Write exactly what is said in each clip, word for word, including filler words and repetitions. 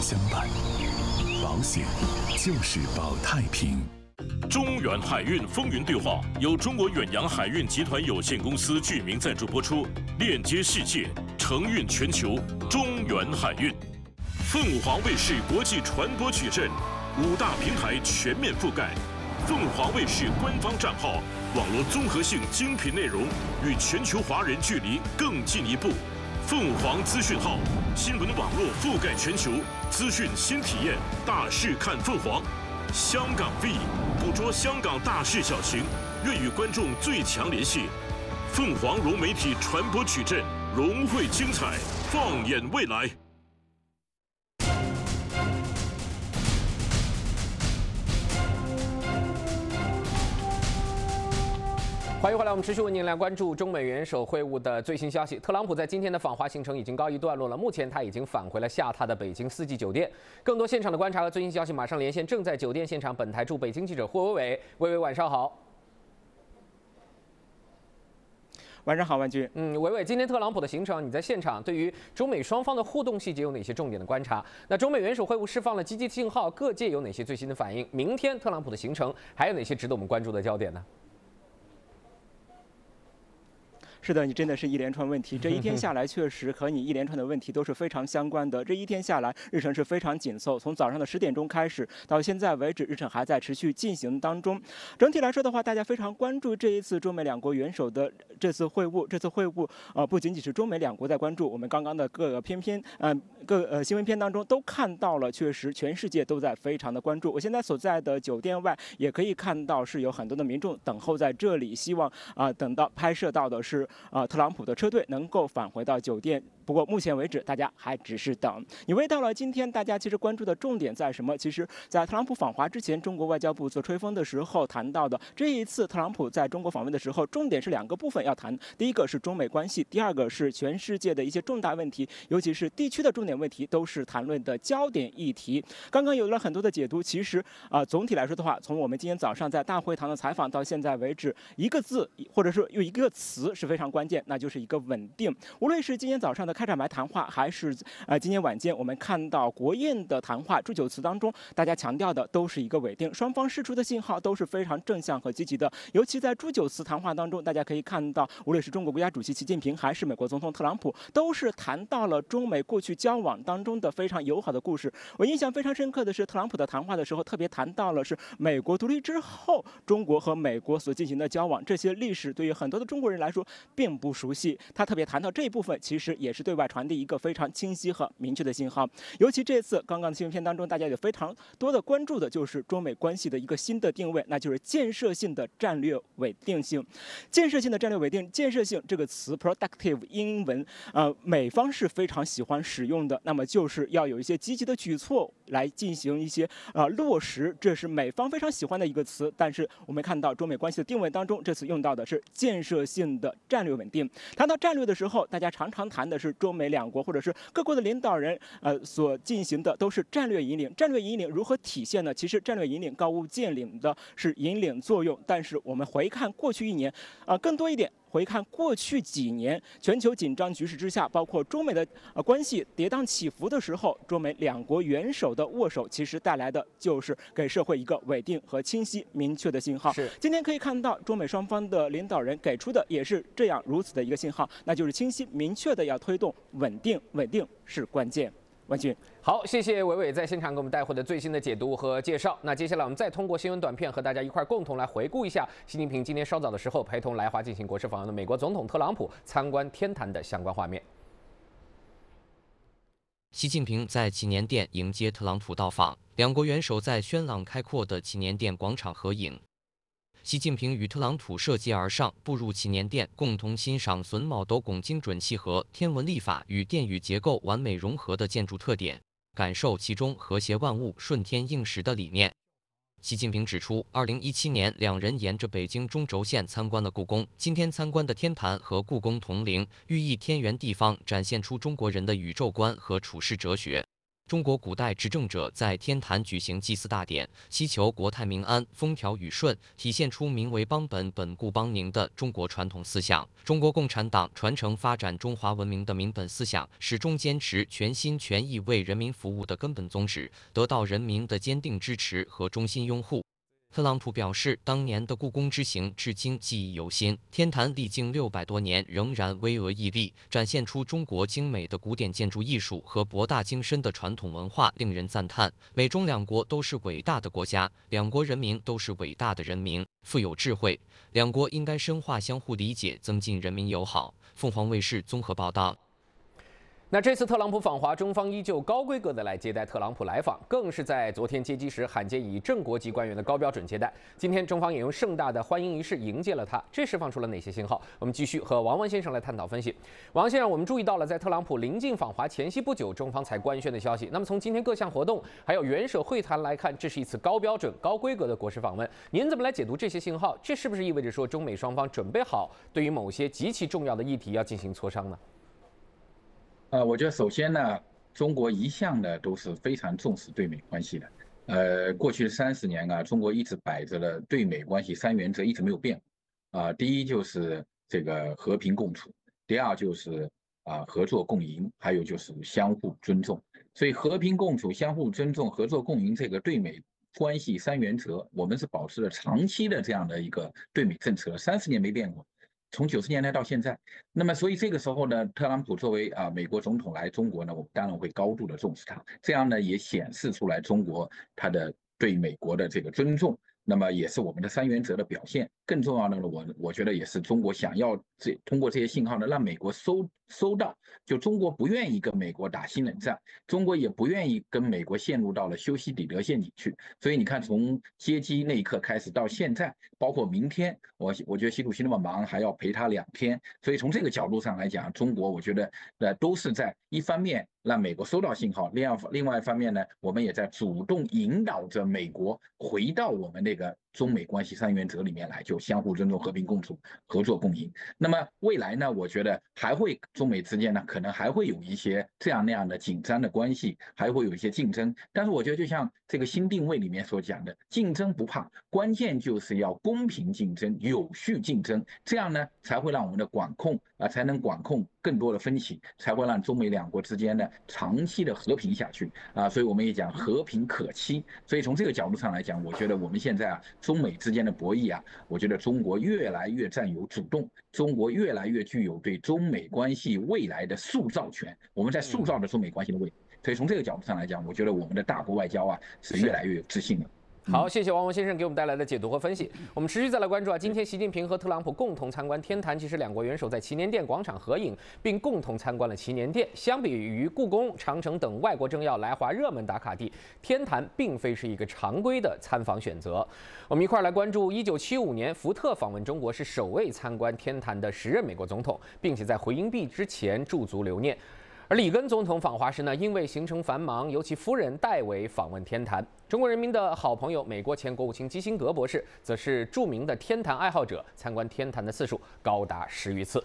相伴，保险就是保太平。 中远海运风云对话由中国远洋海运集团有限公司剧名赞助播出，链接世界，承运全球。中远海运，凤凰卫视国际传播矩阵，五大平台全面覆盖。凤凰卫视官方账号，网络综合性精品内容，与全球华人距离更进一步。凤凰资讯号，新闻网络覆盖全球，资讯新体验，大事看凤凰。香港 V 捕捉香港大事小情，愿与观众最强联系。凤凰融媒体传播矩阵，融汇精彩，放眼未来。 欢迎回来，我们持续为您来关注中美元首会晤的最新消息。特朗普在今天的访华行程已经告一段落了，目前他已经返回了下榻的北京四季酒店。更多现场的观察和最新消息，马上连线正在酒店现场本台驻北京记者霍伟伟。伟伟，晚上好。 晚上好，万军。 嗯，伟伟，今天特朗普的行程，你在现场对于中美双方的互动细节有哪些重点的观察？那中美元首会晤释放了积极信号，各界有哪些最新的反应？明天特朗普的行程还有哪些值得我们关注的焦点呢？ 是的，你真的是一连串问题。这一天下来，确实和你一连串的问题都是非常相关的。这一天下来，日程是非常紧凑，从早上的十点钟开始，到现在为止，日程还在持续进行当中。整体来说的话，大家非常关注这一次中美两国元首的这次会晤。这次会晤，呃，不仅仅是中美两国在关注，我们刚刚的各个片片，呃，各呃新闻片当中都看到了，确实全世界都在非常的关注。我现在所在的酒店外也可以看到，是有很多的民众等候在这里，希望啊、呃，等到拍摄到的是。啊，特朗普的车队能够返回到酒店。不过目前为止，大家还只是等。你问到了今天大家其实关注的重点在什么？其实，在特朗普访华之前，中国外交部做吹风的时候谈到的，这一次特朗普在中国访问的时候，重点是两个部分要谈。第一个是中美关系，第二个是全世界的一些重大问题，尤其是地区的重点问题，都是谈论的焦点议题。刚刚有了很多的解读，其实啊、呃，总体来说的话，从我们今天早上在大会堂的采访到现在为止，一个字或者说有一个词是非常关键，那就是一个稳定。无论是今天早上的开场白谈话，还是呃今天晚间我们看到国宴的谈话祝酒词当中，大家强调的都是一个稳定，双方释出的信号都是非常正向和积极的。尤其在祝酒词谈话当中，大家可以看到，无论是中国国家主席习近平，还是美国总统特朗普，都是谈到了中美过去交往当中的非常友好的故事。我印象非常深刻的是，特朗普的谈话的时候特别谈到了是美国独立之后，中国和美国所进行的交往，这些历史对于很多的中国人来说并不熟悉。他特别谈到这一部分，其实也是对外传递一个非常清晰和明确的信号。尤其这次刚刚的新闻片当中，大家有非常多的关注的就是中美关系的一个新的定位，那就是建设性的战略稳定性。建设性的战略稳定，建设性这个词 productive 英文，呃，美方是非常喜欢使用的。那么就是要有一些积极的举措来进行一些呃落实，这是美方非常喜欢的一个词。但是我们看到中美关系的定位当中，这次用到的是建设性的战略稳定。谈到战略的时候，大家常常谈的是中美两国或者是各国的领导人呃所进行的都是战略引领。战略引领如何体现呢？其实战略引领高屋建瓴的是引领作用，但是我们回看过去一年，啊、呃，更多一点。回看过去几年全球紧张局势之下，包括中美的呃关系跌宕起伏的时候，中美两国元首的握手，其实带来的就是给社会一个稳定和清晰明确的信号。 是， 今天可以看到中美双方的领导人给出的也是这样如此的一个信号，那就是清晰明确的要推动稳定，稳定是关键。万军， 好，谢谢伟伟在现场给我们带回的最新的解读和介绍。那接下来我们再通过新闻短片和大家一块共同来回顾一下习近平今天稍早的时候陪同来华进行国事访问的美国总统特朗普参观天坛的相关画面。 习近平在祈年殿迎接特朗普到访，两国元首在轩朗开阔的祈年殿广场合影。习近平与特朗普涉阶而上，步入祈年殿，共同欣赏榫卯斗拱精准契合、天文历法与殿宇结构完美融合的建筑特点，感受其中和谐万物、顺天应时的理念。习近平指出，二零一七年两人沿着北京中轴线参观了故宫，今天参观的天坛和故宫同龄，寓意天圆地方，展现出中国人的宇宙观和处世哲学。 中国古代执政者在天坛举行祭祀大典，祈求国泰民安、风调雨顺，体现出民为邦本、本固邦宁的中国传统思想。中国共产党传承发展中华文明的民本思想，始终坚持全心全意为人民服务的根本宗旨，得到人民的坚定支持和衷心拥护。特朗普表示，当年的故宫之行至今记忆犹新。天坛历经六百多年，仍然巍峨屹立，展现出中国精美的古典建筑艺术和博大精深的传统文化，令人赞叹。美中两国都是伟大的国家，两国人民都是伟大的人民，富有智慧。两国应该深化相互理解，增进人民友好。凤凰卫视综合报道。 那这次特朗普访华，中方依旧高规格的来接待特朗普来访，更是在昨天接机时罕见以正国级官员的高标准接待。今天中方也用盛大的欢迎仪式迎接了他，这释放出了哪些信号？我们继续和王文先生来探讨分析。王先生，我们注意到了，在特朗普临近访华前夕不久，中方才官宣的消息。那么从今天各项活动还有元首会谈来看，这是一次高标准、高规格的国事访问。您怎么来解读这些信号？这是不是意味着说中美双方准备好对于某些极其重要的议题要进行磋商呢？ 呃，我觉得首先呢，中国一向呢都是非常重视对美关系的。呃，过去的三十年啊，中国一直摆着的对美关系三原则一直没有变。啊、呃，第一就是这个和平共处，第二就是啊、呃、合作共赢，还有就是相互尊重。所以和平共处、相互尊重、合作共赢这个对美关系三原则，我们是保持了长期的这样的一个对美政策，三十年没变过。从九十年代到现在，那么所以这个时候呢，特朗普作为啊、呃、美国总统来中国呢，我们当然会高度的重视他，这样呢也显示出来中国他的对美国的这个尊重，那么也是我们的三原则的表现。更重要的呢，我我觉得也是中国想要这通过这些信号呢，让美国收收到，就中国不愿意跟美国打新冷战，中国也不愿意跟美国陷入到了修昔底德陷阱去。所以你看，从接机那一刻开始到现在，包括明天，我我觉得习主席那么忙，还要陪他两天，所以从这个角度上来讲，中国我觉得呃都是在一方面让美国收到信号，另外另外一方面呢，我们也在主动引导着美国回到我们那个中美关系三原则里面来，就相互尊重、和平共处、合作共赢。那么未来呢，我觉得还会中美之间呢，可能还会有一些这样那样的紧张的关系，还会有一些竞争。但是我觉得，就像这个新定位里面所讲的，竞争不怕，关键就是要公平竞争、有序竞争，这样呢才会让我们的管控啊，才能管控更多的分歧，才会让中美两国之间呢长期的和平下去啊。所以我们也讲和平可期。所以从这个角度上来讲，我觉得我们现在啊，中美之间的博弈啊，我觉得中国越来越占有主动，中国越来越具有对中美关系未来的塑造权，我们在塑造着中美关系的未来。所以从这个角度上来讲，我觉得我们的大国外交啊是越来越有自信的。 好，谢谢王文先生给我们带来的解读和分析。我们持续再来关注啊，今天习近平和特朗普共同参观天坛，其实两国元首在祈年殿广场合影，并共同参观了祈年殿。相比于故宫、长城等外国政要来华热门打卡地，天坛并非是一个常规的参访选择。我们一块儿来关注，一九七五年福特访问中国，是首位参观天坛的时任美国总统，并且在回营壁之前驻足留念。而里根总统访华时呢，因为行程繁忙，由其夫人代为访问天坛。中国人民的好朋友，美国前国务卿基辛格博士，则是著名的天坛爱好者，参观天坛的次数高达十余次。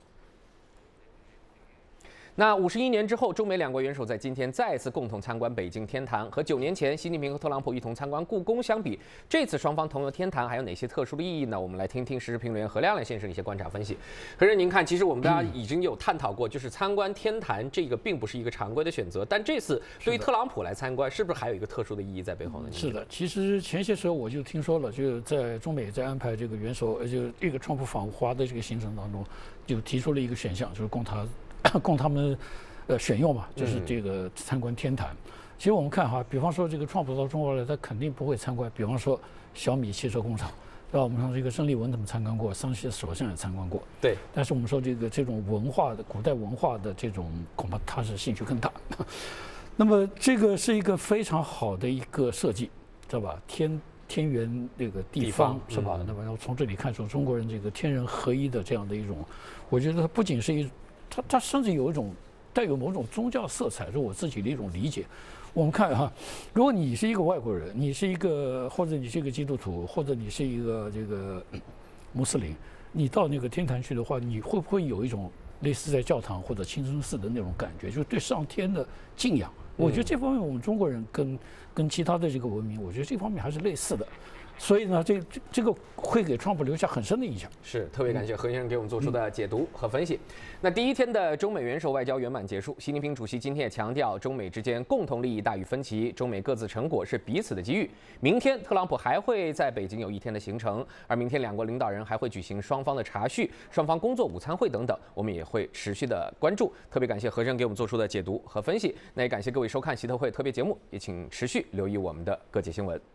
那五十一年之后，中美两国元首在今天再次共同参观北京天坛。和九年前习近平和特朗普一同参观故宫相比，这次双方同游天坛还有哪些特殊的意义呢？我们来听听时事评论员何亮亮先生的一些观察分析。何人，您看，其实我们大家已经有探讨过，就是参观天坛这个并不是一个常规的选择，但这次对于特朗普来参观，是不是还有一个特殊的意义在背后呢？ 是的，其实前些时候我就听说了，就在中美在安排这个元首，呃，就这个川普访华的这个行程当中，就提出了一个选项，就是供他供他们。呃，选用嘛，就是这个参观天坛。嗯、其实我们看哈，比方说这个川普到中国来，他肯定不会参观。比方说小米汽车工厂，对吧？我们说这个孙立文他们参观过，桑希的首相也参观过。 对。 但是我们说这个这种文化的古代文化的这种，恐怕他是兴趣更大。那么这个是一个非常好的一个设计，知道吧？天天圆这个地方是吧？那么然后从这里看出中国人这个天人合一的这样的一种，我觉得它不仅是一，它它甚至有一种。带有某种宗教色彩，是我自己的一种理解。我们看哈，如果你是一个外国人，你是一个或者你是一个基督徒，或者你是一个这个穆斯林，你到那个天坛去的话，你会不会有一种类似在教堂或者清真寺的那种感觉，就是对上天的敬仰， 我觉得这方面我们中国人跟跟其他的这个文明，我觉得这方面还是类似的。所以呢，这这这个会给川普留下很深的印象。 是，特别感谢何先生给我们做出的解读和分析。那第一天的中美元首外交圆满结束，习近平主席今天也强调，中美之间共同利益大于分歧，中美各自成果是彼此的机遇。明天特朗普还会在北京有一天的行程，而明天两国领导人还会举行双方的茶叙、双方工作午餐会等等，我们也会持续的关注。特别感谢何先生给我们做出的解读和分析。那也感谢各位收看习特会特别节目，也请持续留意我们的各界新闻。